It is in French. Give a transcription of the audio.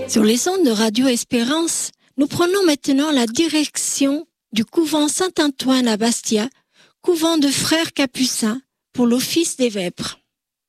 Sur les ondes de Radio Espérance, nous prenons maintenant la direction du couvent Saint-Antoine à Bastia, couvent de frères capucins pour l'office des vêpres.